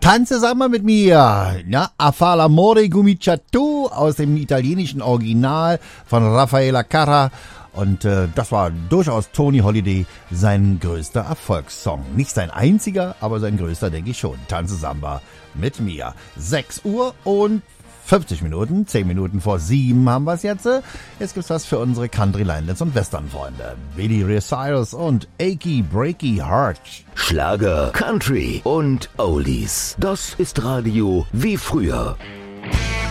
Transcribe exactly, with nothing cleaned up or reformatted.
Tanze Samba mit mir. Ja, A fa l'amore cominciato aus dem italienischen Original von Raffaella Carrà. Und äh, das war durchaus Tony Holiday sein größter Erfolgssong. Nicht sein einziger, aber sein größter, denke ich schon. Tanze Samba mit mir. sechs Uhr und fünfzig Minuten, zehn Minuten vor sieben haben wir es jetzt. Jetzt gibt's was für unsere Country, Linelands und Western-Freunde. Billy Ray Cyrus und Achy Breaky Heart. Schlager, Country und Oldies. Das ist Radio wie früher.